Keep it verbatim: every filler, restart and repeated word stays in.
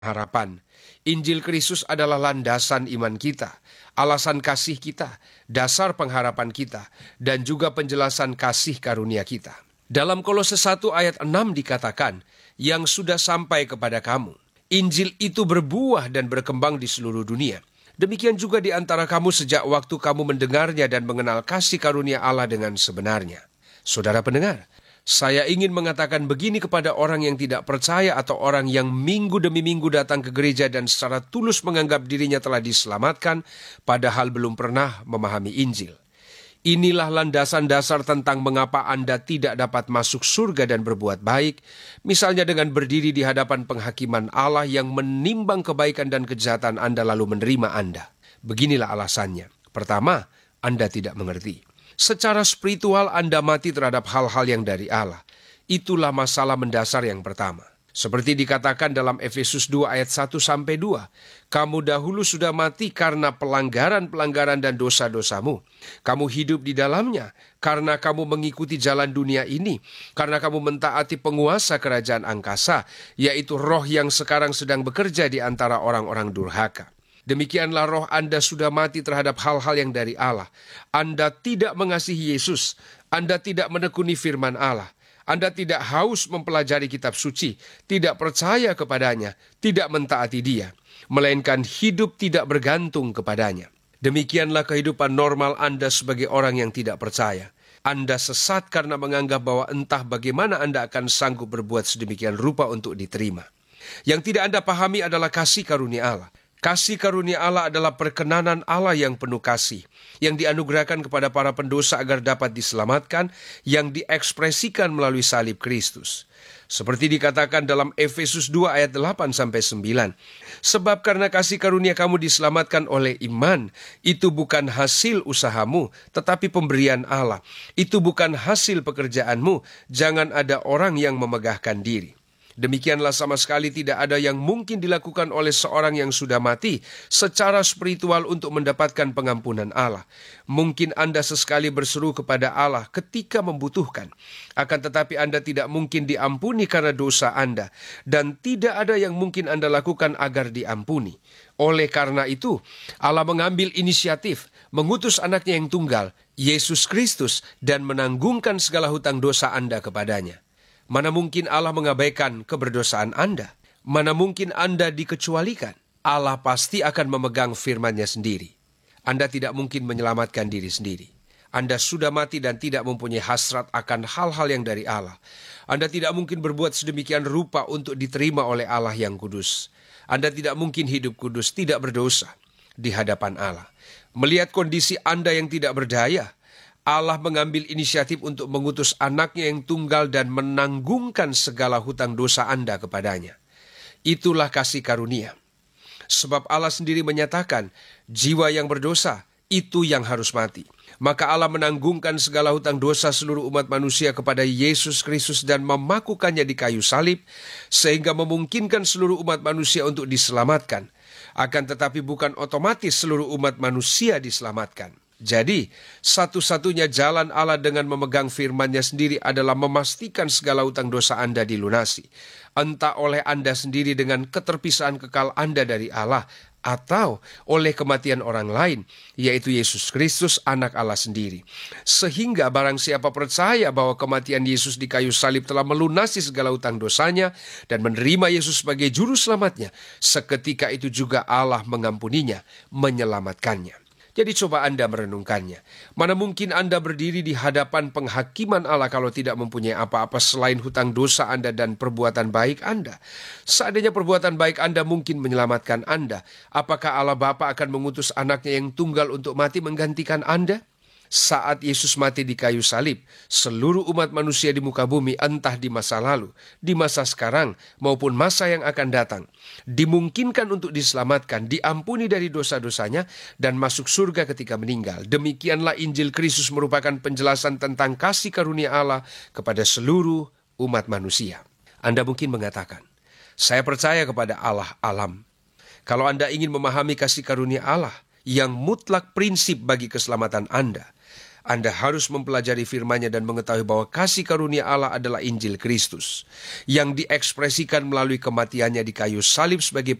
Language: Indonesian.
harapan. Injil Kristus adalah landasan iman kita, alasan kasih kita, dasar pengharapan kita, dan juga penjelasan kasih karunia kita. Dalam Kolose satu ayat enam dikatakan, yang sudah sampai kepada kamu. Injil itu berbuah dan berkembang di seluruh dunia. Demikian juga di antara kamu sejak waktu kamu mendengarnya dan mengenal kasih karunia Allah dengan sebenarnya. Saudara pendengar, saya ingin mengatakan begini kepada orang yang tidak percaya atau orang yang minggu demi minggu datang ke gereja dan secara tulus menganggap dirinya telah diselamatkan, padahal belum pernah memahami Injil. Inilah landasan dasar tentang mengapa Anda tidak dapat masuk surga dan berbuat baik, misalnya dengan berdiri di hadapan penghakiman Allah yang menimbang kebaikan dan kejahatan Anda lalu menerima Anda. Beginilah alasannya. Pertama, Anda tidak mengerti. Secara spiritual Anda mati terhadap hal-hal yang dari Allah. Itulah masalah mendasar yang pertama. Seperti dikatakan dalam Efesus dua ayat satu sampai dua, kamu dahulu sudah mati karena pelanggaran-pelanggaran dan dosa-dosamu. Kamu hidup di dalamnya karena kamu mengikuti jalan dunia ini, karena kamu mentaati penguasa kerajaan angkasa, yaitu roh yang sekarang sedang bekerja di antara orang-orang durhaka. Demikianlah roh Anda sudah mati terhadap hal-hal yang dari Allah. Anda tidak mengasihi Yesus, Anda tidak menekuni firman Allah. Anda tidak haus mempelajari kitab suci, tidak percaya kepadanya, tidak mentaati dia, melainkan hidup tidak bergantung kepadanya. Demikianlah kehidupan normal Anda sebagai orang yang tidak percaya. Anda sesat karena menganggap bahwa entah bagaimana Anda akan sanggup berbuat sedemikian rupa untuk diterima. Yang tidak Anda pahami adalah kasih karunia Allah. Kasih karunia Allah adalah perkenanan Allah yang penuh kasih, yang dianugerahkan kepada para pendosa agar dapat diselamatkan, yang diekspresikan melalui salib Kristus. Seperti dikatakan dalam Efesus dua ayat delapan sampai sembilan. Sebab karena kasih karunia kamu diselamatkan oleh iman, itu bukan hasil usahamu, tetapi pemberian Allah. Itu bukan hasil pekerjaanmu, jangan ada orang yang memegahkan diri. Demikianlah sama sekali tidak ada yang mungkin dilakukan oleh seorang yang sudah mati secara spiritual untuk mendapatkan pengampunan Allah. Mungkin Anda sesekali berseru kepada Allah ketika membutuhkan, akan tetapi Anda tidak mungkin diampuni karena dosa Anda, dan tidak ada yang mungkin Anda lakukan agar diampuni. Oleh karena itu, Allah mengambil inisiatif, mengutus anaknya yang tunggal, Yesus Kristus, dan menanggungkan segala hutang dosa Anda kepadanya. Mana mungkin Allah mengabaikan keberdosaan Anda? Mana mungkin Anda dikecualikan? Allah pasti akan memegang firman-Nya sendiri. Anda tidak mungkin menyelamatkan diri sendiri. Anda sudah mati dan tidak mempunyai hasrat akan hal-hal yang dari Allah. Anda tidak mungkin berbuat sedemikian rupa untuk diterima oleh Allah yang kudus. Anda tidak mungkin hidup kudus, tidak berdosa di hadapan Allah. Melihat kondisi Anda yang tidak berdaya, Allah mengambil inisiatif untuk mengutus anaknya yang tunggal dan menanggungkan segala hutang dosa Anda kepadanya. Itulah kasih karunia. Sebab Allah sendiri menyatakan, jiwa yang berdosa, itu yang harus mati. Maka Allah menanggungkan segala hutang dosa seluruh umat manusia kepada Yesus Kristus dan memakukannya di kayu salib, sehingga memungkinkan seluruh umat manusia untuk diselamatkan. Akan tetapi bukan otomatis seluruh umat manusia diselamatkan. Jadi, satu-satunya jalan Allah dengan memegang firman-Nya sendiri adalah memastikan segala hutang dosa Anda dilunasi. Entah oleh Anda sendiri dengan keterpisahan kekal Anda dari Allah, atau oleh kematian orang lain, yaitu Yesus Kristus, anak Allah sendiri. Sehingga barang siapa percaya bahwa kematian Yesus di kayu salib telah melunasi segala hutang dosanya dan menerima Yesus sebagai juru selamatnya, seketika itu juga Allah mengampuninya, menyelamatkannya. Jadi coba Anda merenungkannya. Mana mungkin Anda berdiri di hadapan penghakiman Allah kalau tidak mempunyai apa-apa selain hutang dosa Anda dan perbuatan baik Anda? Seandainya perbuatan baik Anda mungkin menyelamatkan Anda, apakah Allah Bapa akan mengutus anaknya yang tunggal untuk mati menggantikan Anda? Saat Yesus mati di kayu salib, seluruh umat manusia di muka bumi, entah di masa lalu, di masa sekarang, maupun masa yang akan datang, dimungkinkan untuk diselamatkan, diampuni dari dosa-dosanya, dan masuk surga ketika meninggal. Demikianlah Injil Kristus merupakan penjelasan tentang kasih karunia Allah kepada seluruh umat manusia. Anda mungkin mengatakan, saya percaya kepada Allah alam. Kalau Anda ingin memahami kasih karunia Allah yang mutlak prinsip bagi keselamatan Anda, Anda harus mempelajari firman-Nya dan mengetahui bahwa kasih karunia Allah adalah Injil Kristus yang diekspresikan melalui kematiannya di kayu salib sebagai